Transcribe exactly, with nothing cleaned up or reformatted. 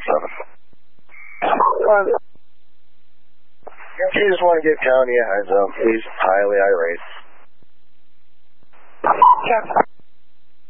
seven. Well, you just want to give County a heads up. He's highly irate. Captain.